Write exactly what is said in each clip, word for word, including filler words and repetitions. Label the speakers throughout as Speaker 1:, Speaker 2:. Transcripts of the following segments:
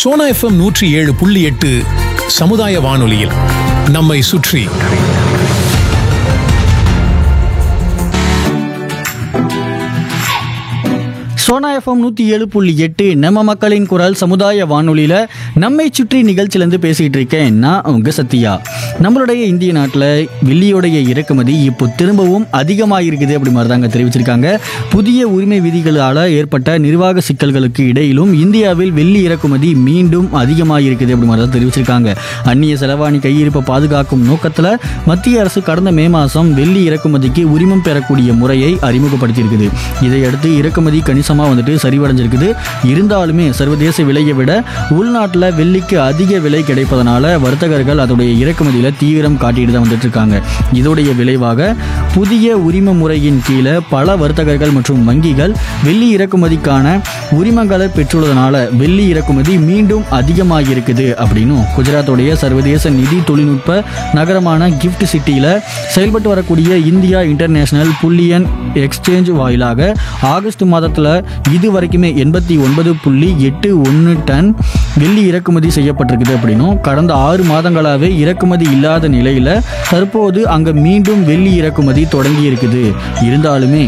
Speaker 1: Sona FM நூற்றி ஏழு புள்ளி எட்டு சமுதாய வானொலியில் நம்மை சுற்றி.
Speaker 2: சோனா எஃப்எம் நூற்றி ஏழு புள்ளி எட்டு நம்ம மக்களின் குரல் சமுதாய வானொலியில் நம்மை சுற்றி நிகழ்ச்சியிலேருந்து பேசிகிட்டு இருக்கேன் நான் உங்கள் சத்யா. நம்மளுடைய இந்திய நாட்டில் வெள்ளியோடைய இறக்குமதி இப்போ திரும்பவும் அதிகமாக இருக்குது அப்படி மாதிரி தாங்க தெரிவிச்சிருக்காங்க. புதிய உரிமை விதிகளால் ஏற்பட்ட நிர்வாக சிக்கல்களுக்கு இடையிலும் இந்தியாவில் வெள்ளி இறக்குமதி மீண்டும் அதிகமாக இருக்குது அப்படி மாதிரி தான் தெரிவிச்சிருக்காங்க. அந்நிய செலவாணி கையிருப்பை பாதுகாக்கும் நோக்கத்தில் மத்திய அரசு கடந்த மே மாதம் வெள்ளி இறக்குமதிக்கு உரிமம் பெறக்கூடிய முறையை அறிமுகப்படுத்தியிருக்குது. இதையடுத்து இறக்குமதி கணிசமாக வந்துட்டு சரிவடைஞ்சிருக்குது. இருந்தாலுமே சர்வதேச விலையை விட உள்நாட்டில் வெள்ளிக்கு அதிக விலை கிடைப்பதனால வர்த்தகர்கள் அதோடைய இறக்குமதியில் தீவிரம் காட்டிட்டு தான் வந்துட்டு இருக்காங்க. இதோடைய விளைவாக புதிய உரிம முறையின் கீழே பல வர்த்தகர்கள் மற்றும் வங்கிகள் வெள்ளி இறக்குமதிக்கான உரிமங்களை பெற்றுள்ளதனால வெள்ளி இறக்குமதி மீண்டும் அதிகமாக இருக்குது அப்படின்னு குஜராத்துடைய சர்வதேச நிதி தொழில்நுட்ப நகரமான கிஃப்ட் சிட்டியில் செயல்பட்டு வரக்கூடிய இந்தியா இன்டர்நேஷனல் புல்லியன் எக்ஸ்சேஞ்ச் வாயிலாக ஆகஸ்ட் மாதத்தில் இது வரைக்குமே எண்பத்தி ஒன்பது புள்ளி எட்டு ஒன்று டன் வெள்ளி இறக்குமதி செய்யப்பட்டிருக்குது அப்படின்னும் கடந்த ஆறு மாதங்களாகவே இறக்குமதி இல்லாத நிலையில் தற்போது அங்கே மீண்டும் வெள்ளி இறக்குமதி தொடங்கி இருக்குது. இருந்தாலுமே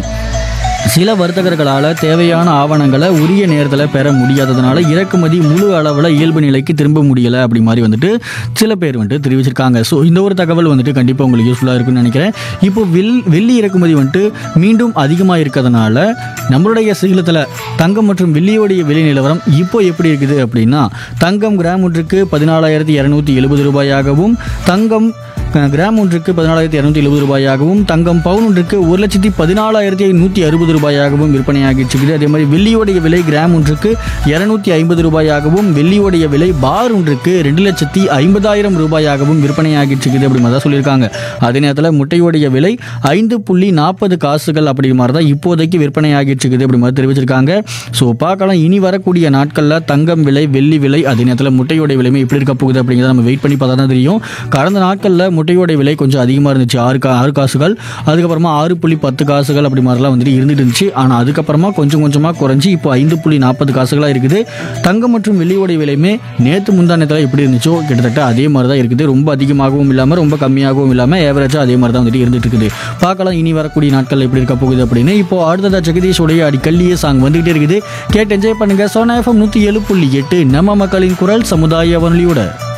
Speaker 2: சில வர்த்தகர்களால் தேவையான ஆவணங்களை உரிய நேரத்தில் பெற முடியாததுனால இறக்குமதி முழு அளவில் இயல்பு நிலைக்கு திரும்ப முடியலை அப்படி மாதிரி வந்துட்டு சில பேர் வந்துட்டு தெரிவிச்சிருக்காங்க. ஸோ இந்த ஒரு தகவல் வந்துட்டு கண்டிப்பாக உங்களுக்கு யூஸ்ஃபுல்லாக இருக்குன்னு நினைக்கிறேன். இப்போ வெள் வெள்ளி இறக்குமதி வந்துட்டு மீண்டும் அதிகமாக இருக்கிறதுனால நம்மளுடைய சேலத்தில் தங்கம் மற்றும் வெள்ளியோடைய விலை நிலவரம் இப்போ எப்படி இருக்குது அப்படின்னா தங்கம் கிராம் ஒன்றுக்கு பதினாலாயிரத்தி இரநூத்தி எழுபது ரூபாயாகவும் தங்கம் கிராம் ஒன்றுக்கு பதினாலாயிரத்தி இரநூத்தி எழுபது ரூபாயாகவும் தங்கம் பவுன் ஒன்றுக்கு ஒரு லட்சத்தி பதினாலாயிரத்தி நூற்றி அறுபது ரூபாயாகவும் விற்பனையாகிட்டு இருக்குது. அதே மாதிரி வெள்ளியோடைய விலை கிராம் ஒன்றுக்கு இரநூத்தி ஐம்பது ரூபாயாகவும் வெள்ளியோடைய விலை பார் ஒன்றுக்கு ரெண்டு லட்சத்தி ஐம்பதாயிரம் ரூபாயாகவும் விற்பனையாகிட்டு இருக்குது அப்படி மாதிரி தான் சொல்லியிருக்காங்க. அதே நேரத்தில் முட்டையோடைய விலை ஐந்து புள்ளி நாற்பது காசுகள் அப்படி மாதிரி தான் இப்போதைக்கு விற்பனையாகிட்டு இருக்குது அப்படி மாதிரி தெரிவிச்சிருக்காங்க. ஸோ பார்க்கலாம் இனி வரக்கூடிய நாட்களில் தங்கம் விலை வெள்ளி விலை அதே நேரத்தில் முட்டையோடைய விலைமை எப்படி இருக்க போகுது அப்படிங்கிறத நம்ம வெயிட் பண்ணி பார்த்தா தான் தெரியும். கடந்த நாட்களில் முட்டையோடைய விலை கொஞ்சம் அதிகமாக இருந்துச்சு, ஆறு கா ஆறு காசுகள் அதுக்கப்புறமா ஆறு புள்ளி பத்து காசுகள் அப்படி மாதிரிலாம் வந்துட்டு இருந்துட்டு இருந்துச்சு. ஆனால் அதுக்கப்புறமா கொஞ்சம் கொஞ்சமாக குறைஞ்சி இப்போ ஐந்து புள்ளி நாற்பது காசுகளாக இருக்குது. தங்கம் மற்றும் வெள்ளியோடைய விலையுமே நேற்று முந்தானத்தில் எப்படி இருந்துச்சோ கிட்டத்தட்ட அதே மாதிரி தான் இருக்குது. ரொம்ப அதிகமாகவும் இல்லாமல் ரொம்ப கம்மியாகவும் இல்லாமல் ஏவரேஜாக அதே மாதிரி தான் வந்துட்டு இருந்துட்டு இருக்குது. பார்க்கலாம் இனி வரக்கூடிய நாட்கள் எப்படி இருக்க போகுது அப்படின்னு. இப்போ அடுத்ததாக ஜெகதீஷோடைய அடிக்கல்லியே சாங் வந்துகிட்டே இருக்குது. கேட்டு என்ஜாய் பண்ணுங்க. சோனா எஃப்எம் நூற்றி ஏழு புள்ளி எட்டு நம்ம மக்களின் குரல் சமுதாய வானொலியோட.